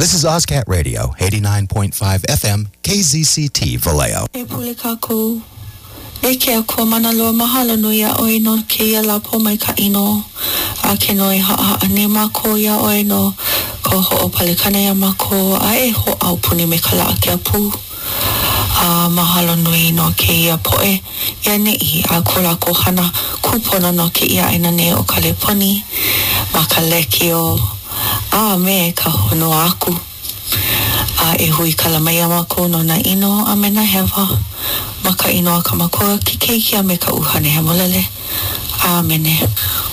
This is Ozcat Radio, 89.5 FM, KZCT, Vallejo. E pule kako, e ke ko manalo mahalo no ya oi no ke ya la po mai ka ino, a ke no ha ne mako ya oi no, ko ho pale kana ya mako, a e ho au puni me kala ke pu, a mahalo no ke ya po e, ya ne I a kola ko hana kupono no ke ia ina ne o kale poni, makaleki o, a me ka hono aku. A e hui kala mai ama ko no na ino a me na hewa. Maka ino a ka makoa ki keiki a me ka uhane he molele. Amene.